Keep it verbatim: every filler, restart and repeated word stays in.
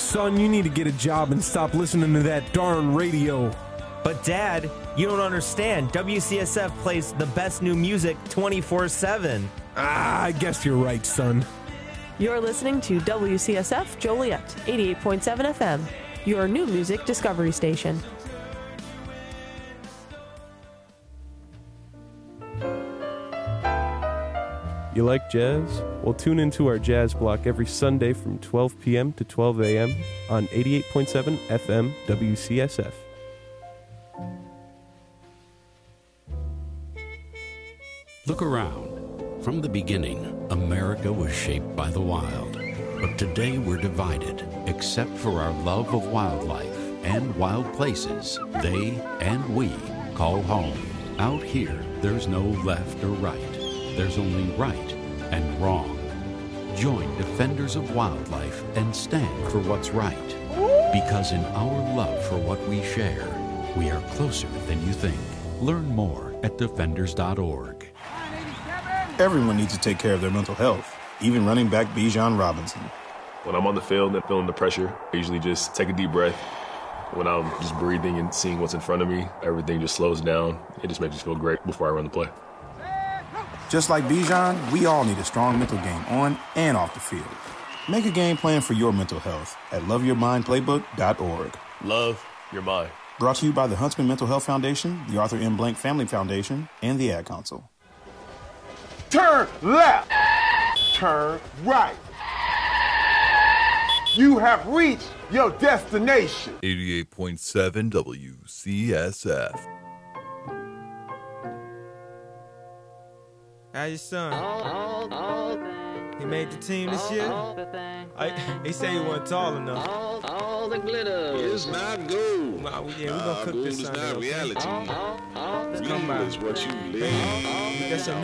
Son, you need to get a job and stop listening to that darn radio. But Dad, you don't understand. W C S F plays the best new music twenty-four seven. Ah, I guess you're right, son. You're listening to W C S F Joliet, eighty-eight point seven F M, your new music discovery station. You like jazz? Well, tune into our jazz block every Sunday from twelve p.m. to twelve a.m. on eighty-eight point seven F M W C S F. Look around. From the beginning, America was shaped by the wild. But today we're divided, except for our love of wildlife and wild places they and we call home. Out here, there's no left or right. There's only right and wrong. Join Defenders of Wildlife and stand for what's right. Because in our love for what we share, we are closer than you think. Learn more at defenders dot org. Everyone needs to take care of their mental health, even running back Bijan Robinson. When I'm on the field and feeling the pressure, I usually just take a deep breath. When I'm just breathing and seeing what's in front of me, everything just slows down. It just makes me feel great before I run the play. Just like Bijan, we all need a strong mental game on and off the field. Make a game plan for your mental health at love your mind playbook dot org. Love your mind. Brought to you by the Huntsman Mental Health Foundation, the Arthur M. Blank Family Foundation, and the Ad Council. Turn left. Turn right. You have reached your destination. eighty-eight point seven W C S F. How your son? All, all, all he made the team this year? I, he said he wasn't tall enough. All, all the glitter is not gold. Nah, we, yeah, we're gonna cook gold this is Sunday. not reality. All, all, all the real is what you live. That's